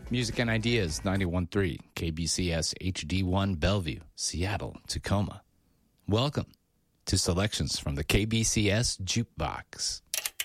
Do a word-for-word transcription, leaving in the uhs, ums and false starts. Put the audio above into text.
Music and Ideas, ninety-one point three, K B C S H D one, Bellevue, Seattle, Tacoma. Welcome to selections from the K B C S Jukebox.